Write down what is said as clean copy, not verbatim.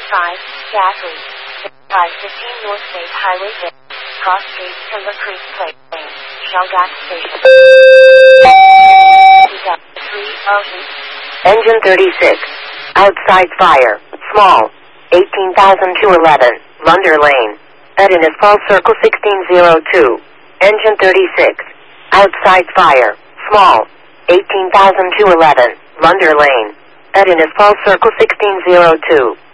gasoline. 515 North State Highway 6, Cross Street, Timber Creek Lane, Shell Gas Station. 3 Engine 36. Outside fire. Small. 18,211. Lunder Lane. Edinus Falls Circle 1602. Engine 36. Outside fire. Small. 18,211. Lunder Lane. Edinus Falls Circle 1602.